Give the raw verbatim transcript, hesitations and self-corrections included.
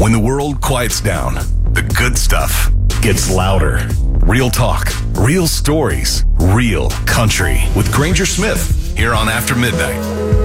When the world quiets down, the good stuff gets louder. Real talk, real stories, real country with Granger Smith here on After Midnight.